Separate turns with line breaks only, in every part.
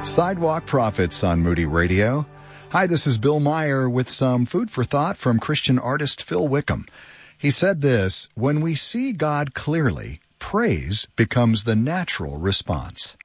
Sidewalk Prophets on Moody Radio. Hi, this is Bill Meyer with some food for thought from Christian artist Phil Wickham. He said this, when we see God clearly, praise becomes the natural response.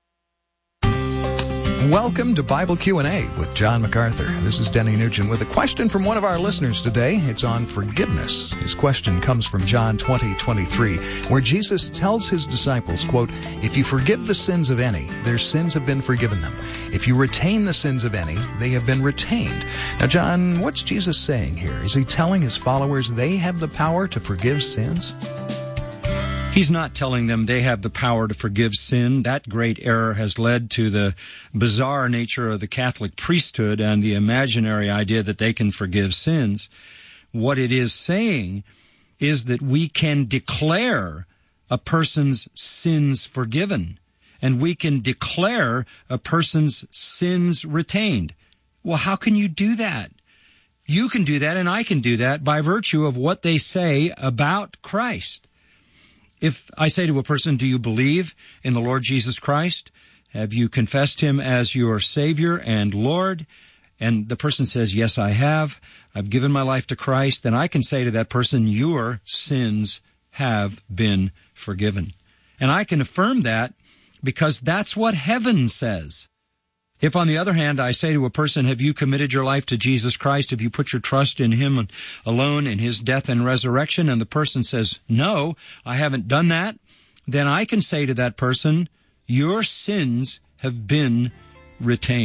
Welcome to Bible Q&A with John MacArthur. This is Denny Nugent with a question from one of our listeners today. It's on forgiveness. His question comes from John 20:23, where Jesus tells his disciples, quote, "If you forgive the sins of any, their sins have been forgiven them. If you retain the sins of any, they have been retained." Now, John, what's Jesus saying here? Is he telling his followers they have the power to forgive sins?
He's not telling them they have the power to forgive sin. That great error has led to the bizarre nature of the Catholic priesthood and the imaginary idea that they can forgive sins. What it is saying is that we can declare a person's sins forgiven, and we can declare a person's sins retained. Well, how can you do that? You can do that, and I can do that by virtue of what they say about Christ. If I say to a person, do you believe in the Lord Jesus Christ? Have you confessed him as your Savior and Lord? And the person says, yes, I have. I've given my life to Christ. Then I can say to that person, your sins have been forgiven. And I can affirm that because that's what heaven says. If, on the other hand, I say to a person, have you committed your life to Jesus Christ? Have you put your trust in him alone, in his death and resurrection? And the person says, no, I haven't done that. Then I can say to that person, your sins have been retained.